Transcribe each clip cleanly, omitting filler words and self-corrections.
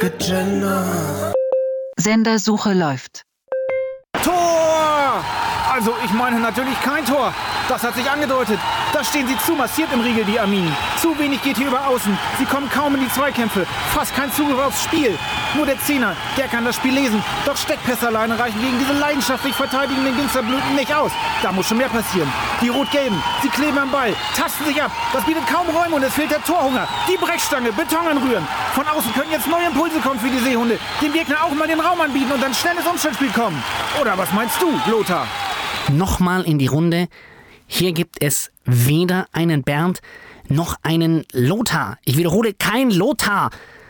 gegendert. Sendersuche läuft. Tor! Also, ich meine natürlich kein Tor. Das hat sich angedeutet. Da stehen sie zu massiert im Riegel, die Arminen. Zu wenig geht hier über außen. Sie kommen kaum in die Zweikämpfe. Fast kein Zugriff aufs Spiel. Nur der Zehner, der kann das Spiel lesen. Doch Steckpässe alleine reichen gegen diese leidenschaftlich verteidigenden Ginsterblüten nicht aus. Da muss schon mehr passieren. Die Rot-Gelben, sie kleben am Ball, tasten sich ab. Das bietet kaum Räume und es fehlt der Torhunger. Die Brechstange, Beton anrühren. Von außen können jetzt neue Impulse kommen für die Seehunde. Dem Gegner auch mal den Raum anbieten und dann schnelles Umschaltspiel kommen. Oder was meinst du, Lothar? Nochmal in die Runde. Hier gibt es weder einen Bernd noch einen Lothar. Ich wiederhole, kein Lothar.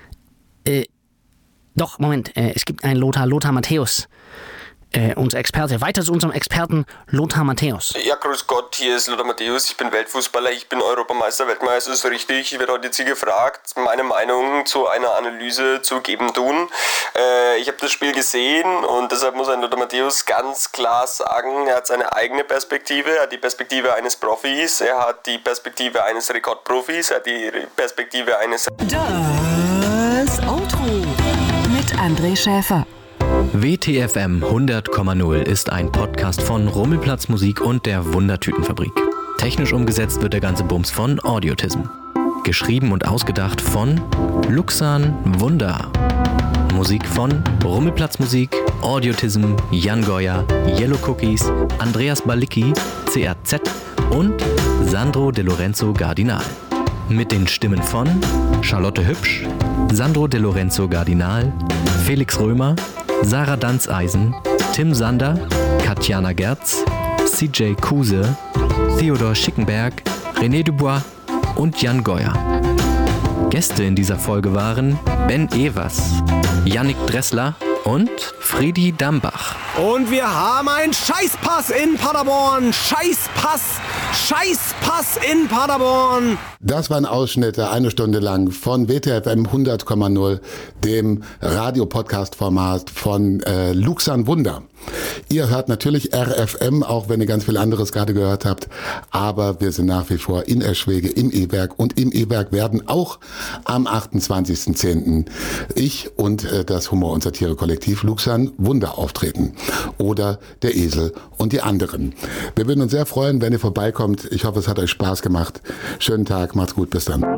Doch, Moment, es gibt einen Lothar Matthäus. Unser Experte. Weiter zu unserem Experten Lothar Matthäus. Ja, grüß Gott, hier ist Lothar Matthäus. Ich bin Weltfußballer, ich bin Europameister, Weltmeister, ist richtig. Ich werde heute jetzt hier gefragt, meine Meinung zu einer Analyse zu geben tun. Ich habe das Spiel gesehen und deshalb muss ein Lothar Matthäus ganz klar sagen, er hat seine eigene Perspektive, er hat die Perspektive eines Profis, er hat die Perspektive eines Rekordprofis, er hat die Perspektive eines... Das Outro mit André Schäfer. WTFM 100,0 ist ein Podcast von Rummelplatz Musik und der Wundertütenfabrik. Technisch umgesetzt wird der ganze Bums von Audiotism. Geschrieben und ausgedacht von Luxan Wunder. Musik von Rummelplatz Musik, Audiotism, Jan Goya, Yellow Cookies, Andreas Balicki, CRZ und Sandro De Lorenzo Gardinal. Mit den Stimmen von Charlotte Hübsch, Sandro De Lorenzo Gardinal, Felix Römer, Sarah Danzeisen, Tim Sander, Katjana Gerz, CJ Kuse, Theodor Schickenberg, René Dubois und Jan Goya. Gäste in dieser Folge waren Ben Evers, Yannick Dressler und Friedi Dambach. Und wir haben einen Scheißpass in Paderborn. Scheißpass in Paderborn. Das waren Ausschnitte, eine Stunde lang von WTFM 100,0, dem Radio-Podcast-Format von Luxan Wunder. Ihr hört natürlich RFM, auch wenn ihr ganz viel anderes gerade gehört habt. Aber wir sind nach wie vor in Eschwege im E-Werk. Und im E-Werk werden auch am 28.10. ich und das Humor- und Satire-Kollektiv Luxan Wunder auftreten. Oder der Esel und die anderen. Wir würden uns sehr freuen, wenn ihr vorbeikommt. Ich hoffe, es hat euch Spaß gemacht. Schönen Tag, macht's gut, bis dann.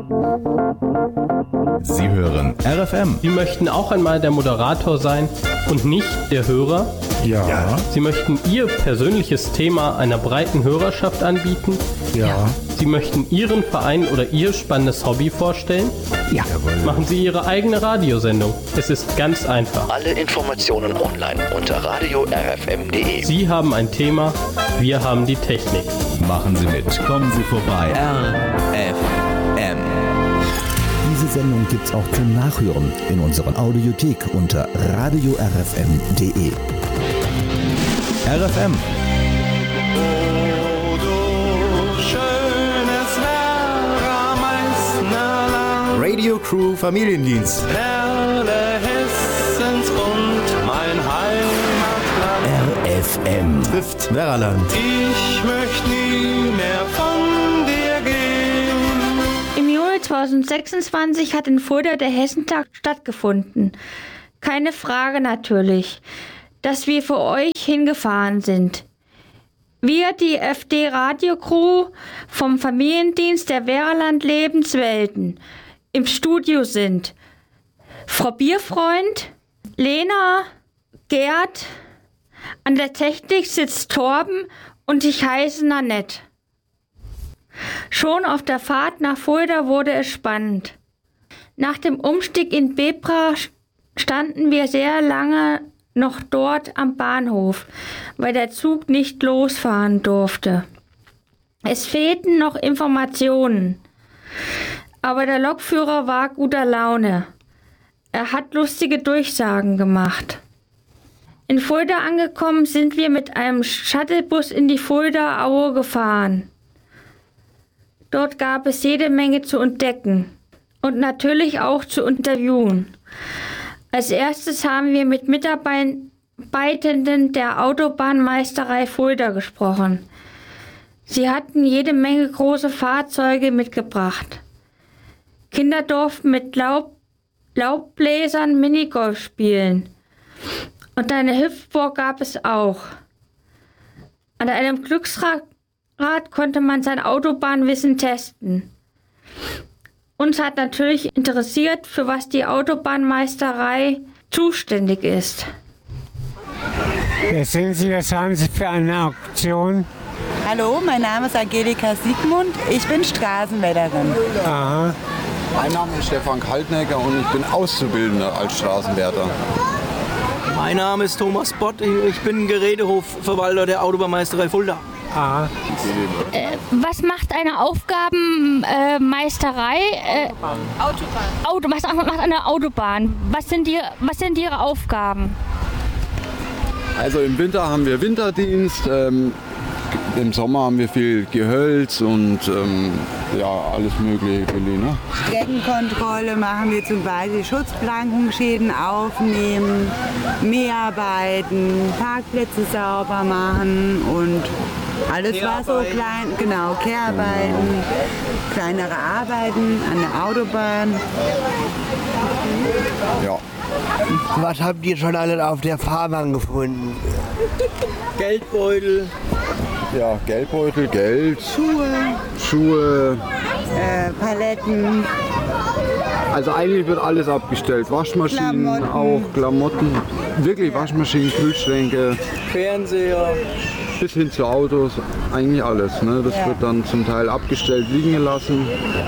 Sie hören RFM. Sie möchten auch einmal der Moderator sein und nicht der Hörer? Ja. Sie möchten Ihr persönliches Thema einer breiten Hörerschaft anbieten? Ja. Sie möchten Ihren Verein oder Ihr spannendes Hobby vorstellen? Ja. Machen Sie Ihre eigene Radiosendung. Es ist ganz einfach. Alle Informationen online unter radio-rfm.de. Sie haben ein Thema, wir haben die Technik. Machen Sie mit. Kommen Sie vorbei. RFM. Diese Sendung gibt's auch zum Nachhören in unserer Audiothek unter radio-rfm.de. RFM. Oh, du schönes Werra-Meißnerland. Radio Crew Familiendienst. Perle Hessens und mein Heimatland. RFM. Trifft Werraland. Ich möchte nie mehr von dir gehen. Im Juni 2026 hat in Fulda der Hessentag stattgefunden. Keine Frage natürlich, dass wir für euch hingefahren sind. Wir, die FD-Radio-Crew vom Familiendienst der Werraland Lebenswelten, im Studio sind Frau Bierfreund, Lena, Gerd, an der Technik sitzt Torben und ich heiße Nanette. Schon auf der Fahrt nach Fulda wurde es spannend. Nach dem Umstieg in Bebra standen wir sehr lange noch dort am Bahnhof, weil der Zug nicht losfahren durfte. Es fehlten noch Informationen, aber der Lokführer war guter Laune. Er hat lustige Durchsagen gemacht. In Fulda angekommen sind wir mit einem Shuttlebus in die Fulda Aue gefahren. Dort gab es jede Menge zu entdecken und natürlich auch zu interviewen. Als erstes haben wir mit Mitarbeitenden der Autobahnmeisterei Fulda gesprochen. Sie hatten jede Menge große Fahrzeuge mitgebracht. Kinder durften mit Laubbläsern Minigolf spielen. Und eine Hüpfburg gab es auch. An einem Glücksrad konnte man sein Autobahnwissen testen. Uns hat natürlich interessiert, für was die Autobahnmeisterei zuständig ist. Wer sind Sie? Was haben Sie für eine Auktion? Hallo, mein Name ist Angelika Siegmund. Ich bin Straßenwärterin. Aha. Mein Name ist Stefan Kaltnecker und ich bin Auszubildender als Straßenwärter. Mein Name ist Thomas Bott. Ich bin Gerätehofverwalter der Autobahnmeisterei Fulda. Ah. Was macht eine Aufgabenmeisterei? Was macht eine Autobahn? Was sind Ihre Aufgaben? Also im Winter haben wir Winterdienst, im Sommer haben wir viel Gehölz und alles mögliche. Ne? Streckenkontrolle machen wir zum Beispiel, Schutzplankenschäden aufnehmen, Mäharbeiten, Parkplätze sauber machen und alles was so klein, genau, Kehrarbeiten, kleinere Arbeiten an der Autobahn. Ja. Was habt ihr schon alle auf der Fahrbahn gefunden? Geldbeutel. Ja, Geldbeutel, Geld. Schuhe. Paletten. Also eigentlich wird alles abgestellt. Waschmaschinen, auch Klamotten. Wirklich Waschmaschinen, Kühlschränke. Fernseher. Bis hin zu Autos, eigentlich alles. Ne? Das wird dann zum Teil abgestellt, liegen gelassen.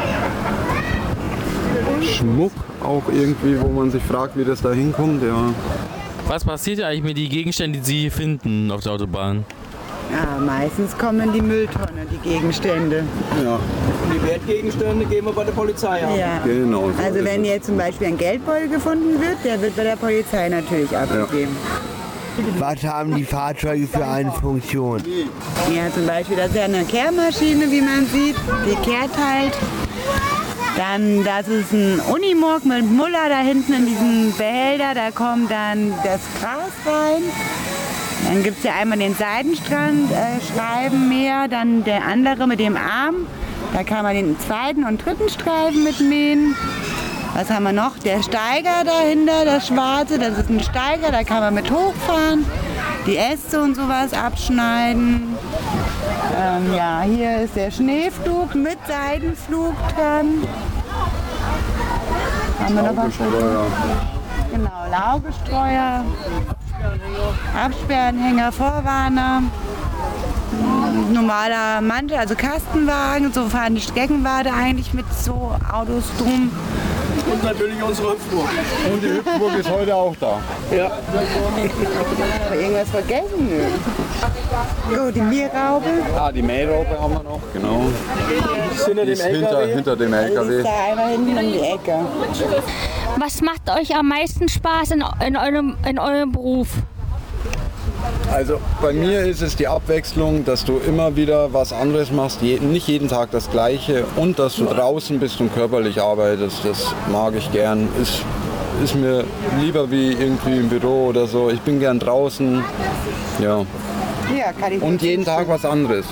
Schmuck auch irgendwie, wo man sich fragt, wie das da hinkommt. Ja. Was passiert eigentlich mit den Gegenständen, die Sie finden auf der Autobahn? Ja, meistens kommen in die Mülltonne, die Gegenstände. Ja. Die Wertgegenstände geben wir bei der Polizei ab. Ja. Genau. So also wenn jetzt zum Beispiel ein Geldbeutel gefunden wird, der wird bei der Polizei natürlich abgegeben. Was haben die Fahrzeuge für eine Funktion? Ja, zum Beispiel, das ist ja eine Kehrmaschine, wie man sieht, die kehrt halt. Dann, das ist ein Unimog mit Muller da hinten in diesem Behälter, da kommt dann das Gras rein. Dann gibt es ja einmal den Seitenstreifen mehr, dann der andere mit dem Arm. Da kann man den zweiten und dritten Streifen mitmähen. Was haben wir noch? Der Steiger dahinter, das Schwarze, das ist ein Steiger, da kann man mit hochfahren. Die Äste und sowas abschneiden. Ja, hier ist der Schneepflug mit Seitenflug dran. Haben wir noch was? Genau, Laugestreuer, Absperrenhänger, Vorwarner. Normaler Mantel, also Kastenwagen, so fahren die Streckenwarte eigentlich mit so Autos drum. Und natürlich unsere Hüpfburg. Und die Hüpfburg ist heute auch da. Ja. Aber irgendwas vergessen? Oh, die Mähraupe. Ah, die Mähraupe haben wir noch, genau. Die ist hinter dem LKW. Die ist da einmal hinten um die Ecke. Was macht euch am meisten Spaß in eurem Beruf? Also bei mir ist es die Abwechslung, dass du immer wieder was anderes machst, nicht jeden Tag das Gleiche und dass du draußen bist und körperlich arbeitest. Das mag ich gern. Ist mir lieber wie irgendwie im Büro oder so. Ich bin gern draußen. Ja. Ja, kann ich und jeden Tag was anderes.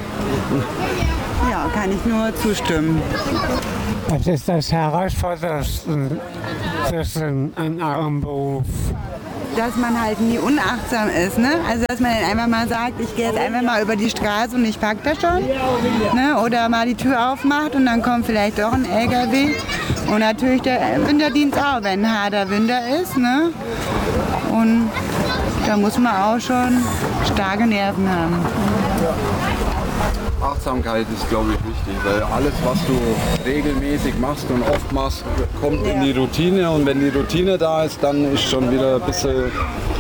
Ja, kann ich nur zustimmen. Was ist das Herausforderndste an eurem Beruf? Dass man halt nie unachtsam ist, ne? Also dass man dann einfach mal sagt, ich gehe jetzt einfach mal über die Straße und ich pack das schon, ne? Oder mal die Tür aufmacht und dann kommt vielleicht doch ein LKW. Und natürlich der Winterdienst auch, wenn ein harter Winter ist, ne? Und da muss man auch schon starke Nerven haben. Achtsamkeit ist, glaube ich, wichtig, weil alles, was du regelmäßig machst und oft machst, kommt in die Routine und wenn die Routine da ist, dann ist schon wieder ein bisschen,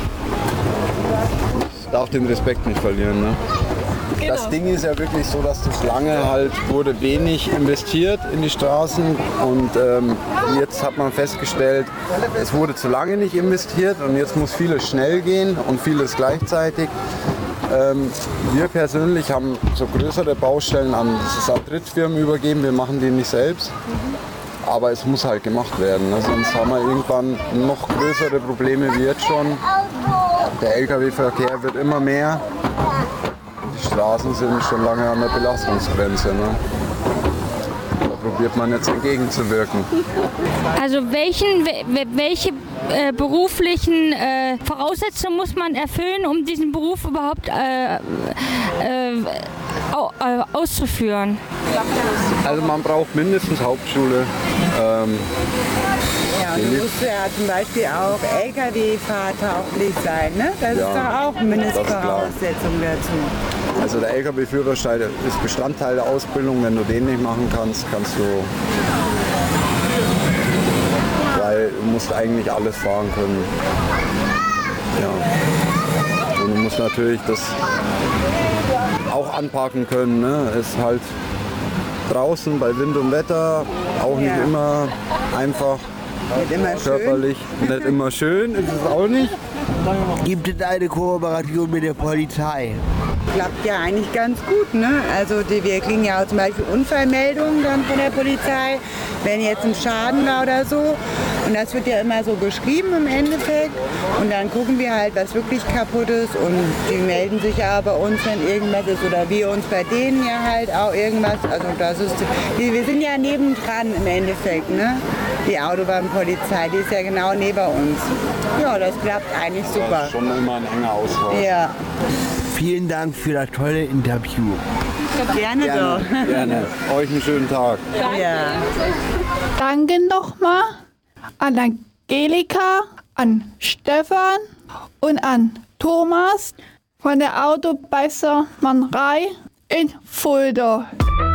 ich darf den Respekt nicht verlieren. Ne? Genau. Das Ding ist ja wirklich so, dass das lange halt wurde wenig investiert in die Straßen und jetzt hat man festgestellt, es wurde zu lange nicht investiert und jetzt muss vieles schnell gehen und vieles gleichzeitig. Wir persönlich haben so größere Baustellen an Drittfirmen übergeben, wir machen die nicht selbst, aber es muss halt gemacht werden, ne? Sonst haben wir irgendwann noch größere Probleme wie jetzt schon. Der Lkw-Verkehr wird immer mehr, die Straßen sind schon lange an der Belastungsgrenze. Ne? Da probiert man jetzt entgegenzuwirken. Also welche beruflichen Voraussetzungen muss man erfüllen, um diesen Beruf überhaupt auszuführen? Also man braucht mindestens Hauptschule. Ja, und du musst ja zum Beispiel auch LKW-fahrtauglich sein, ne? Das ist doch auch eine Mindestvoraussetzung dazu. Also der LKW-Führerschein ist Bestandteil der Ausbildung. Wenn du den nicht machen kannst, weil du musst eigentlich alles fahren können. Ja. Und du musst natürlich das auch anpacken können, ne? Ist halt draußen bei Wind und Wetter auch nicht immer einfach. Nicht immer körperlich, nicht immer schön, ist es auch nicht. Gibt es eine Kooperation mit der Polizei? Klappt ja eigentlich ganz gut, ne? Also wir kriegen ja auch zum Beispiel Unfallmeldungen dann von der Polizei, wenn jetzt ein Schaden war oder so. Und das wird ja immer so beschrieben im Endeffekt. Und dann gucken wir halt, was wirklich kaputt ist. Und die melden sich ja bei uns, wenn irgendwas ist. Oder wir uns bei denen ja halt auch irgendwas. Also wir sind ja nebendran im Endeffekt, ne? Die Autobahnpolizei, die ist ja genau neben uns. Ja, das klappt eigentlich super. Das ist schon immer ein enger Austausch. Ja. Vielen Dank für das tolle Interview. Gerne doch. Gerne. Euch einen schönen Tag. Ja. Danke nochmal an Angelika, an Stefan und an Thomas von der Autobessermannerei in Fulda.